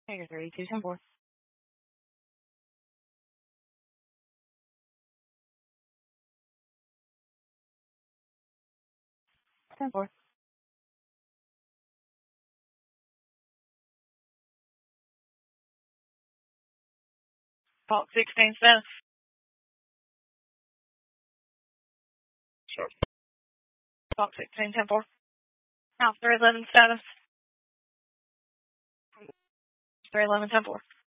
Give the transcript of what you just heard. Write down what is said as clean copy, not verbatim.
Tiger 32, 10-4. Fault 16, Smith. Sure. Fault 16, 10-4. House 311 status. 311, 10-4.